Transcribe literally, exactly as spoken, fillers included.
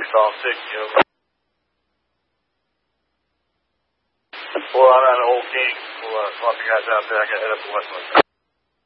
star six, you know. Well, I'm at Old King. Well, uh, talk to you guys out there. I got to head up to Westland.